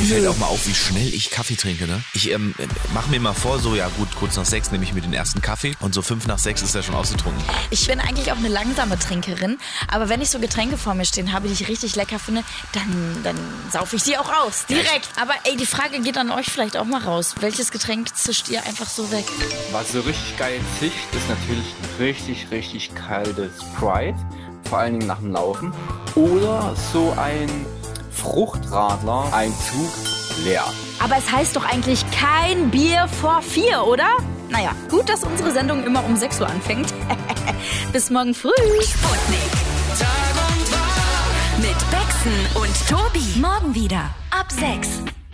fällt auch mal auf, wie schnell ich Kaffee trinke, ne? Ich mache mir mal vor, so, ja gut, kurz nach 6 nehme ich mir den ersten Kaffee und so 5 nach 6 ist er schon ausgetrunken. Ich bin eigentlich auch eine langsame Trinkerin, aber wenn ich so Getränke vor mir stehen habe, die ich richtig lecker finde, dann saufe ich sie auch aus, direkt. Aber ey, die Frage geht an euch vielleicht auch mal raus. Welches Getränk zischt ihr einfach so weg? Was so richtig geil zischt, ist natürlich ein richtig, richtig kaltes Sprite, vor allen Dingen nach dem Laufen. Oder so ein Fruchtradler, ein Zug leer. Aber es heißt doch eigentlich kein Bier vor 4, oder? Naja, gut, dass unsere Sendung immer um 6 Uhr anfängt. Bis morgen früh. Sputnik. Tag und Tag mit Bexen und Tobi. Morgen wieder ab 6.